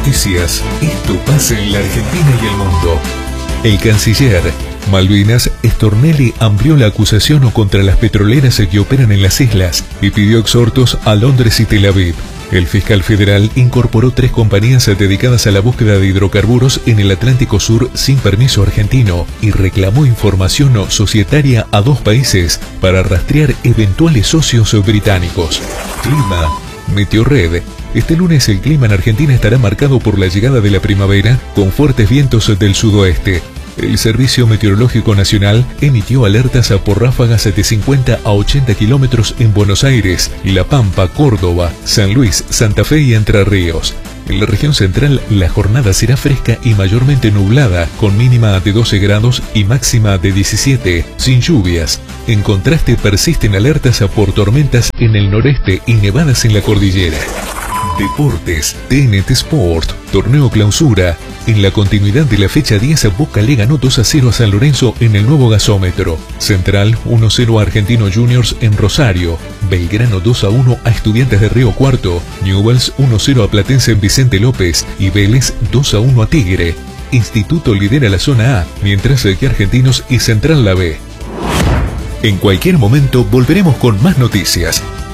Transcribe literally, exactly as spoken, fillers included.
noticias. Esto pasa en la Argentina y el mundo. El canciller Malvinas Stornelli amplió la acusación contra las petroleras que operan en las islas y pidió exhortos a Londres y Tel Aviv. El fiscal federal incorporó tres compañías dedicadas a la búsqueda de hidrocarburos en el Atlántico Sur sin permiso argentino y reclamó información societaria a dos países para rastrear eventuales socios británicos. Clima. Meteorred. Este lunes el clima en Argentina estará marcado por la llegada de la primavera con fuertes vientos del sudoeste. El Servicio Meteorológico Nacional emitió alertas por ráfagas de cincuenta a ochenta kilómetros en Buenos Aires, La Pampa, Córdoba, San Luis, Santa Fe y Entre Ríos. En la región central la jornada será fresca y mayormente nublada, con mínima de doce grados y máxima de diecisiete, sin lluvias. En contraste persisten alertas por tormentas en el noreste y nevadas en la cordillera. Deportes, T N T Sport, torneo clausura. En la continuidad de la fecha diez, Boca le ganó dos a cero a San Lorenzo en el nuevo gasómetro. Central uno a cero a Argentino Juniors en Rosario. Belgrano dos a uno a Estudiantes de Río Cuarto. Newell's uno a cero a Platense en Vicente López. Y Vélez dos a uno a Tigre. Instituto lidera la zona A, mientras que Argentinos y Central la B. En cualquier momento volveremos con más noticias.